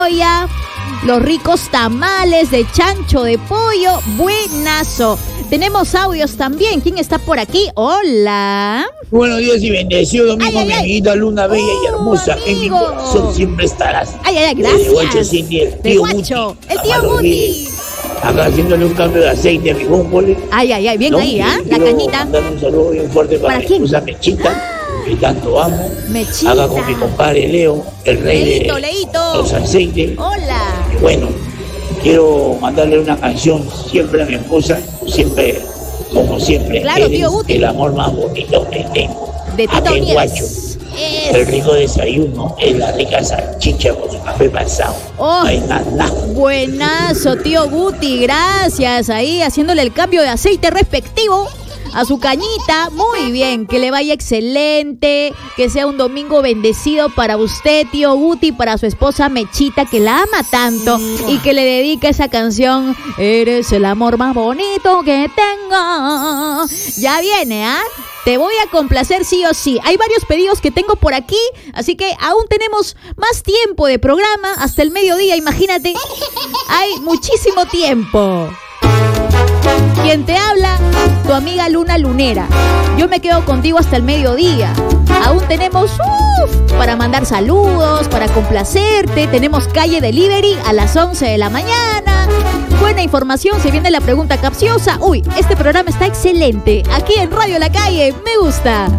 criolla, los ricos tamales de chancho de pollo, buenazo. Tenemos audios también. ¿Quién está por aquí? Hola. Buenos días y bendecido domingo, mi amiguita Luna bella y hermosa. amigo. En mi corazón siempre estarás. Gracias. De Guacho Cindy, el De tío Guacho, Guti. el tío Guti. Acá haciéndole un cambio de aceite a mi bómbole. Bien ahí, ¿ah? La Quiero cañita. mandar un saludo bien fuerte para mi quién? esposa Mechita, que tanto amo. Mechita. Acá con mi compadre Leo, el rey de Leito. los aceites. Hola. Y bueno, quiero mandarle una canción siempre a mi esposa, siempre, como siempre. Claro, eres tío Guti. el amor más bonito que tengo. De Tito Aquel Nieves. Guacho. El rico desayuno es la rica salchicha con su café pasado. Oh. Ay, nada. Buenazo, tío Guti, gracias. Ahí haciéndole el cambio de aceite respectivo a su cañita. Muy bien, que le vaya excelente, que sea un domingo bendecido para usted, tío Guti, para su esposa Mechita, que la ama tanto y que le dedica esa canción. Eres el amor más bonito que tengo. Ya viene, ¿ah? Te voy a complacer sí o sí. Hay varios pedidos que tengo por aquí, así que aún tenemos más tiempo de programa hasta el mediodía, imagínate. Hay muchísimo tiempo. Quien te habla, tu amiga Luna Lunera. Yo me quedo contigo hasta el mediodía. Aún tenemos para mandar saludos, para complacerte. Tenemos calle delivery a las 11 de la mañana. Buena información, se viene la pregunta capciosa. Este programa está excelente. Aquí en Radio La Calle, me gusta.